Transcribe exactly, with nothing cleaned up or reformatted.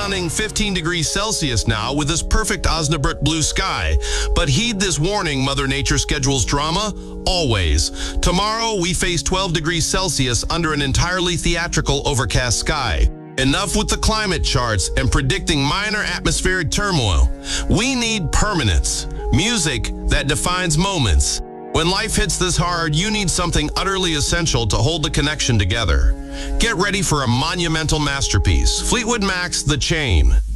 stunning fifteen degrees Celsius now with this perfect Osnabrück blue sky. But heed this warning, Mother Nature schedules drama always. Tomorrow, we face twelve degrees Celsius under an entirely theatrical overcast sky. Enough with the climate charts and predicting minor atmospheric turmoil. We need permanence, music that defines moments. When life hits this hard, you need something utterly essential to hold the connection together. Get ready for a monumental masterpiece. Fleetwood Mac's The Chain.